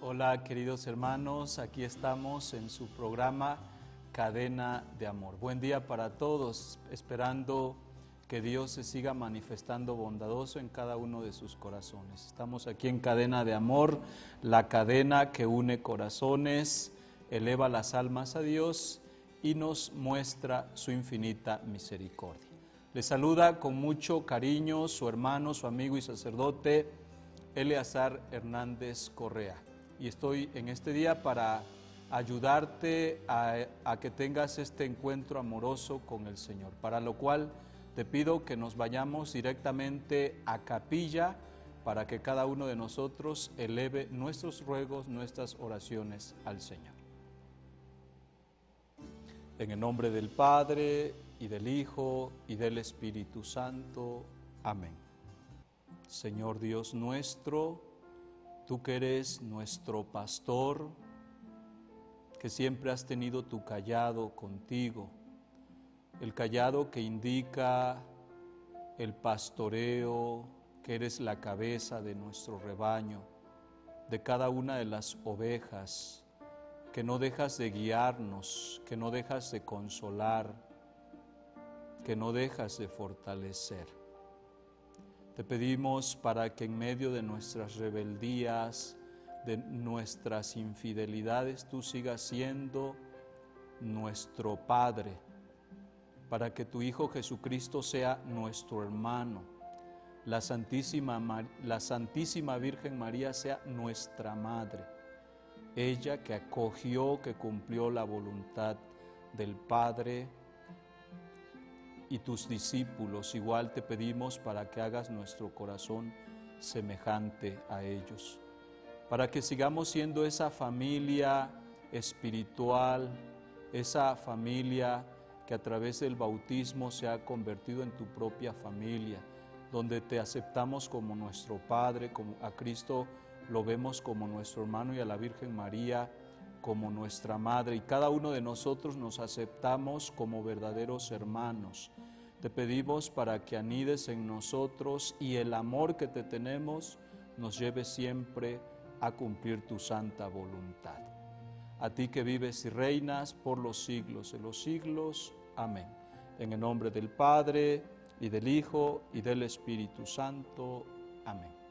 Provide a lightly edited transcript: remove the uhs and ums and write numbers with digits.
Hola queridos hermanos, aquí estamos en su programa Cadena de Amor. Buen día para todos, esperando que Dios se siga manifestando bondadoso en cada uno de sus corazones. Estamos aquí en Cadena de Amor, la cadena que une corazones, eleva las almas a Dios y nos muestra su infinita misericordia. Les saluda con mucho cariño su hermano, su amigo y sacerdote Eleazar Hernández Correa. Y estoy en este día para ayudarte a que tengas este encuentro amoroso con el Señor, para lo cual te pido que nos vayamos directamente a capilla para que cada uno de nosotros eleve nuestros ruegos, nuestras oraciones al Señor. En el nombre del Padre, y del Hijo, y del Espíritu Santo. Amén. Señor Dios nuestro, tú que eres nuestro pastor, que siempre has tenido tu cayado contigo, el cayado que indica el pastoreo, que eres la cabeza de nuestro rebaño, de cada una de las ovejas, que no dejas de guiarnos, que no dejas de consolar, que no dejas de fortalecer. Te pedimos para que en medio de nuestras rebeldías, de nuestras infidelidades, tú sigas siendo nuestro Padre, para que tu Hijo Jesucristo sea nuestro hermano, la Santísima Virgen María sea nuestra Madre, ella que acogió, que cumplió la voluntad del Padre. Y tus discípulos, igual te pedimos para que hagas nuestro corazón semejante a ellos, para que sigamos siendo esa familia espiritual, esa familia que a través del bautismo se ha convertido en tu propia familia, donde te aceptamos como nuestro Padre, como a Cristo lo vemos como nuestro hermano y a la Virgen María como nuestra Madre, y cada uno de nosotros nos aceptamos como verdaderos hermanos. Te pedimos para que anides en nosotros y el amor que te tenemos nos lleve siempre a cumplir tu santa voluntad. A ti que vives y reinas por los siglos de los siglos. Amén. En el nombre del Padre, y del Hijo, y del Espíritu Santo. Amén.